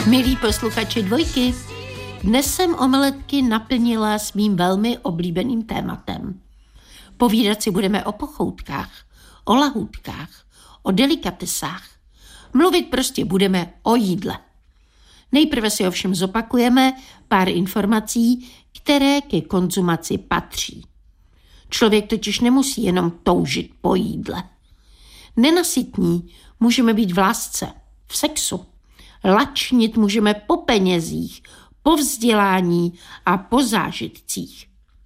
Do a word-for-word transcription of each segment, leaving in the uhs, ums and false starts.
Milí posluchači Dvojky, dnes jsem omeletky naplnila svým velmi oblíbeným tématem. Povídat si budeme o pochoutkách, o lahůdkách, o delikatesách. Mluvit prostě budeme o jídle. Nejprve si ovšem zopakujeme pár informací, které ke konzumaci patří. Člověk totiž nemusí jenom toužit po jídle. Nenasytní můžeme být v lásce, v sexu. Lačnit můžeme po penězích, po vzdělání a po zážitcích.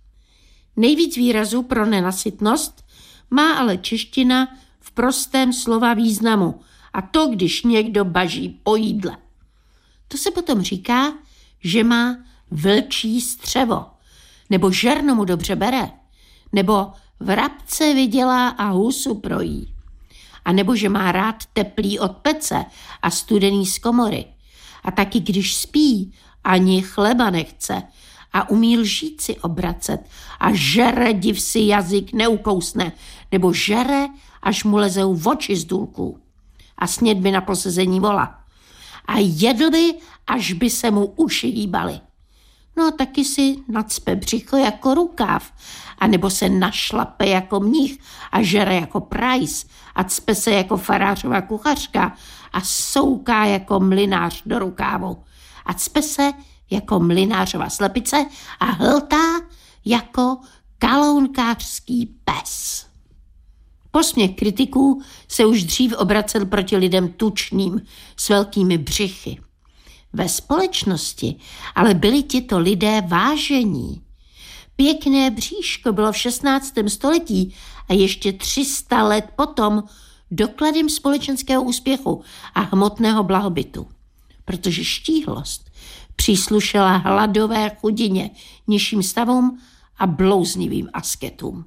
Nejvíc výrazů pro nenasytnost má ale čeština v prostém slova významu, a to, když někdo baží po jídle. To se potom říká, že má vlčí střevo, nebo žerno mu dobře bere, nebo vrabce vydělá a husu projí, a nebo že má rád teplý od pece a studený z komory. A taky když spí, ani chleba nechce a umí lžíci obracet a žere, div si jazyk neukousne, nebo žere, až mu lezou oči z důlků a sněd by na posezení vola. A jedl by, až by se mu uši hýbaly. No a taky si nacpe břicho jako rukáv, anebo se našlape jako mních a žere jako prajs a cpe se jako farářová kuchařka a souká jako mlynář do rukávu a cpe se jako mlynářová slepice a hltá jako kalounkářský pes. Posměch kritiků se už dřív obracel proti lidem tučným s velkými břichy. Ve společnosti ale byli tito lidé vážení. Pěkné bříško bylo v šestnáctém století a ještě tři sta let potom dokladem společenského úspěchu a hmotného blahobytu, protože štíhlost příslušela hladové chudině, nižším stavům a blouznivým asketům.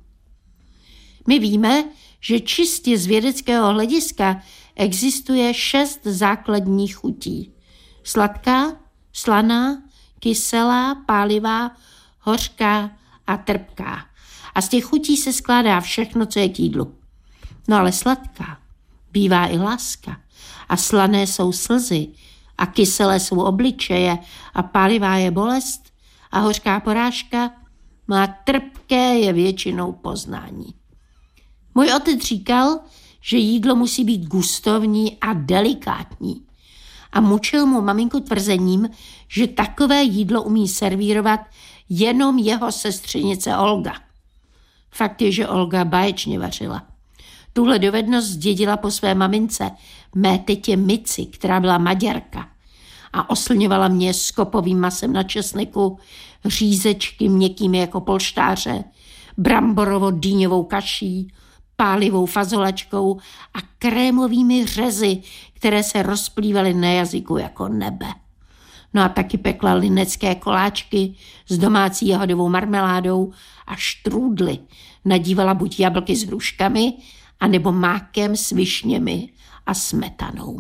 My víme, že čistě z vědeckého hlediska existuje šest základních chutí. Sladká, slaná, kyselá, pálivá, hořká a trpká. A z těch chutí se skládá všechno, co je k jídlu. No ale sladká bývá i láska. A slané jsou slzy. A kyselé jsou obličeje. A pálivá je bolest. A hořká porážka. No a trpké je většinou poznání. Můj otec říkal, že jídlo musí být gustovní a delikátní. A mučil mu maminku tvrzením, že takové jídlo umí servírovat jenom jeho sestřenice Olga. Fakt je, že Olga báječně vařila. Tuhle dovednost zdědila po své mamince, mé tetě Mici, která byla Maďarka. A oslňovala mě skopovým masem na česneku, řízečky měkkými jako polštáře, bramborovo-dýňovou kaší, pálivou fazolačkou a krémovými řezy, které se rozplývaly na jazyku jako nebe. No a taky pekla linecké koláčky s domácí jahodovou marmeládou a štrůdly. Nadívala buď jablky s hruškami, anebo mákem s višněmi a smetanou.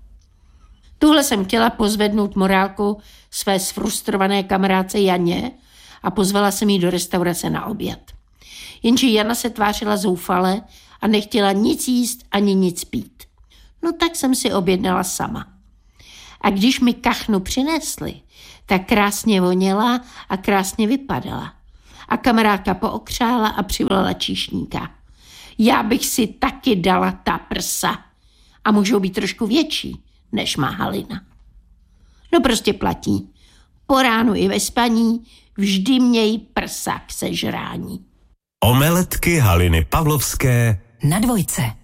Tuhle jsem chtěla pozvednout morálku své sfrustrované kamarádce Janě a pozvala jsem ji do restaurace na oběd. Jenže Jana se tvářila zoufale a nechtěla nic jíst ani nic pít. No tak jsem si objednala sama. A když mi kachnu přinesli, tak krásně voněla a krásně vypadala. A kamarádka pookřála a přivolala číšníka. Já bych si taky dala ta prsa. A můžou být trošku větší, než má Halina. No prostě platí. Po ránu i ve spaní vždy měj prsa k sežrání. Omeletky Haliny Pavlovské na Dvojce.